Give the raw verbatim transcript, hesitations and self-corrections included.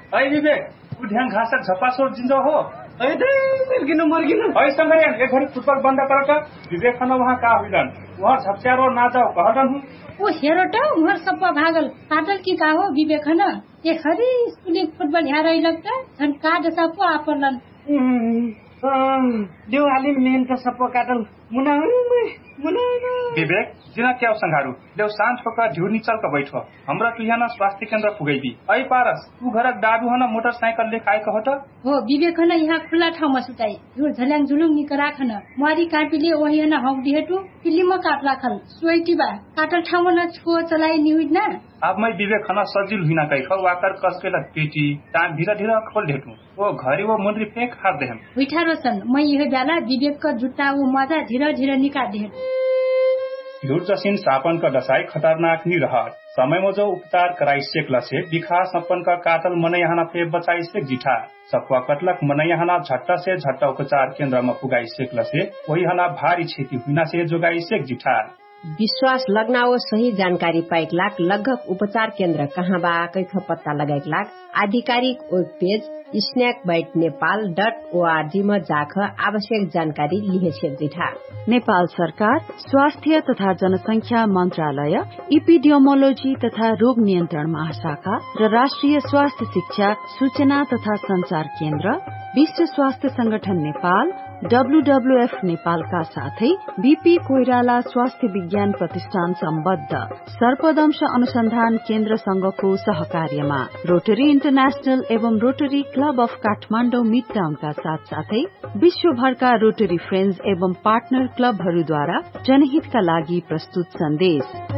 ऐ विवेक उ ढ्याङ घाँसक झपासोट जिन्जो हो ऐ दे मर्किनु मर्किनु ऐ संगरियन एक घडी फुटबल बन्द कर त विवेक खन वहाँ का हुइलन वहाँ झप्स्यारो ना जाओ कहलन हूँ ओ हेरो त उहाँ सप्पा भागल पाटल की का हो विवेक खन ए खरी स्कुले फुटबल हेरै लगता छन का जसा पो आपर्लन देउ हाली मेन त सप्पा काटल मुना मुना विवेक जिना क्या संघारू देव सांझ होकर ढ्यू निचल का बैठो हमरा तुहियाना स्वास्थ्य केन्द्र पुगैबी ऐ पारस तू घरक दादू हन मोटरसाइकल ले काय कहत हो विवेक हन यहाँ खुला ठाउँमा सुताई झुल झल्याङ झुलुङ निकरा खन मारी काटिले ओही हन हक दिहेटु पिल्लीमा काट राखल सोइटीबा काटल ठाउँमा न छो चलाई निउड न अब मैं विवेक खन सजिल हुइना कै ख वाकर कसके ल पेटी ता धीरे धीरे खोल देटु ओ घरी वो मुंद्री फेंक हार देहम उठारो सन मैं यह बेला विवेक का जुटा वो मजा धीरे धीरे निकाल दे झुट जसिन सापन का दसाई खतरनाक नहीं रहा समय में जो उपचार कराई सेकला से दिखा सपन का कातल मन यहाँ फे बचाई से जिठा सपवा कटलक मन यहाँ झट्टा से झट्टा उपचार केंद्र में पुगाई सेकला से वही हना भारी क्षति हुना से जोगाई सेक जिठा विश्वास लगनाओ सही जानकारी पाइक लाख लगभग उपचार केन्द्र कहाँ बा कैथ पत्ता लगाइक लाख आधिकारिक web page snake bite Nepal dot ORG में जाख आवश्यक जानकारी लिहे जिठा नेपाल सरकार स्वास्थ्य तथा जनसंख्या मंत्रालय इपिडियोमोलोजी तथा रोग नियन्त्रण महाशाखा र राष्ट्रिय स्वास्थ्य शिक्षा सूचना तथा संचार केन्द्र विश्व स्वास्थ्य संगठन नेपाल डब्ल्यूडब्ल्यूएफ नेपालका साथै बीपी कोइराला स्वास्थ्य विज्ञान प्रतिष्ठान सम्बद्ध सर्पदंश अनुसन्धान केन्द्र संघको सहकार्यमा रोटरी इन्टरनेशनल एवं rotary club of Kathmandu mid टाउनका साथ साथै विश्वभरका रोटरी फ्रेन्ड्स एवं पार्टनर क्लबहरूद्वारा जनहितका लागि प्रस्तुत सन्देश।